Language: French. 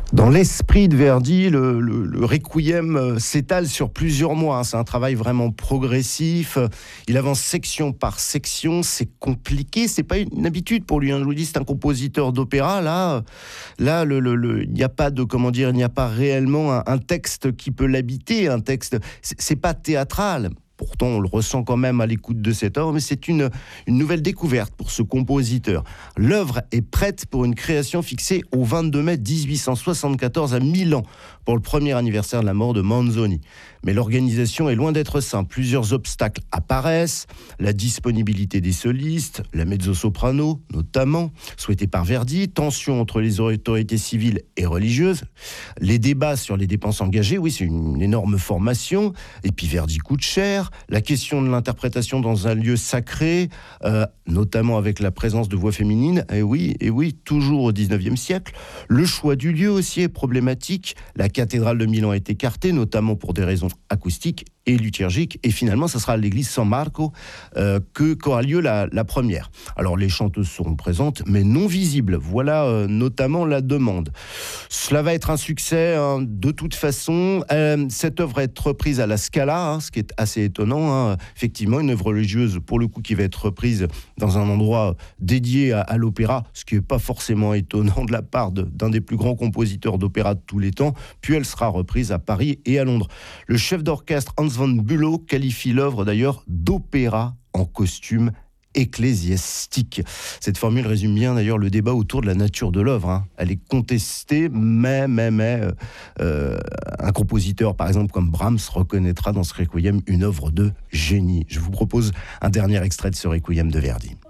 Dans l'esprit de Verdi, le Requiem s'étale sur plusieurs mois. C'est un travail vraiment progressif. Il avance section par section. C'est compliqué. C'est pas une habitude pour lui. Je vous dis, c'est un compositeur d'opéra. Là, il n'y a pas de, comment dire, il n'y a pas réellement un texte qui peut l'habiter. Un texte, c'est pas théâtral. Pourtant, on le ressent quand même à l'écoute de cette œuvre, mais c'est une nouvelle découverte pour ce compositeur. L'œuvre est prête pour une création fixée au 22 mai 1874 à Milan, pour le premier anniversaire de la mort de Manzoni. Mais l'organisation est loin d'être simple. Plusieurs obstacles apparaissent, la disponibilité des solistes, la mezzo-soprano notamment, souhaitée par Verdi, tensions entre les autorités civiles et religieuses, les débats sur les dépenses engagées, oui, c'est une énorme formation, et puis Verdi coûte cher, la question de l'interprétation dans un lieu sacré, notamment avec la présence de voix féminines, et oui, toujours au 19e siècle. Le choix du lieu aussi est problématique. La cathédrale de Milan est écartée, notamment pour des raisons acoustiques et liturgiques, et finalement, ce sera à l'église San Marco qu'aura lieu la première. Alors, les chanteuses seront présentes, mais non visibles. Voilà notamment la demande. Cela va être un succès, de toute façon. Cette œuvre va être reprise à la Scala, ce qui est assez étonnant. Effectivement, une œuvre religieuse, pour le coup, qui va être reprise dans un endroit dédié à l'opéra, ce qui n'est pas forcément étonnant de la part d'un des plus grands compositeurs d'opéra de tous les temps. Puis elle sera reprise à Paris et à Londres. Le chef d'orchestre Hans von Bülow qualifie l'œuvre d'ailleurs d'opéra en costume ecclésiastique. Cette formule résume bien d'ailleurs le débat autour de la nature de l'œuvre. Elle est contestée, mais un compositeur par exemple comme Brahms reconnaîtra dans ce Requiem une œuvre de génie. Je vous propose un dernier extrait de ce Requiem de Verdi.